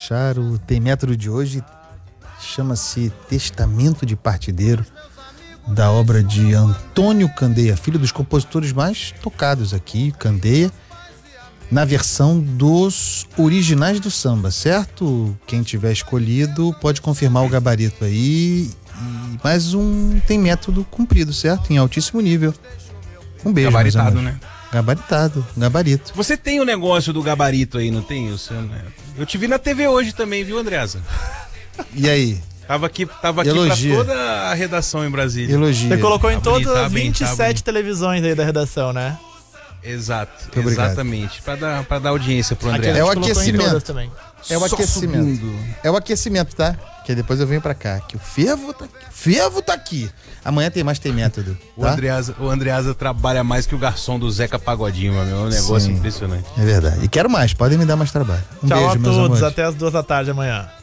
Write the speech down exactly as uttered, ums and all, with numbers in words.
relaxar. O Tem Método de hoje chama-se Testamento de Partideiro, da obra de Antônio Candeia Filho, dos compositores mais tocados aqui, Candeia, na versão dos originais do samba, certo? Quem tiver escolhido pode confirmar o gabarito aí. E mais um Tem Método cumprido, certo? Em altíssimo nível. Um beijo. Gabaritado, né? Gabaritado, gabarito. Você tem o negócio do gabarito aí, não tem? Eu te vi na T V hoje também, viu, Andreasa? E aí? Tava aqui, tava aqui pra toda a redação em Brasília. Elogia. Você colocou em Tá todas bonito, tá as bem, vinte e sete tá televisões aí da redação, né? Exato, Muito exatamente. Pra dar, pra dar audiência pro André. É o colocou em aquecimento. todas também. É o Só aquecimento. subindo. É o aquecimento, tá? Que depois eu venho pra cá. Que o fervo tá aqui. O fervo tá aqui. Amanhã tem mais Tem Método. O Tá? Andreasa, o Andreasa trabalha mais que o garçom do Zeca Pagodinho, meu. É um negócio Sim. impressionante. É verdade. E quero mais. Podem me dar mais trabalho. Um Tchau beijo, a meus todos, amores. até as duas da tarde amanhã.